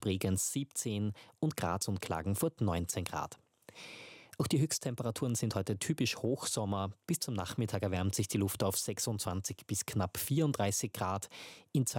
Bregenz 17 und Graz und Klagenfurt 19 Grad. Auch die Höchsttemperaturen sind heute typisch Hochsommer. Bis zum Nachmittag erwärmt sich die Luft auf 26 bis knapp 34 Grad. In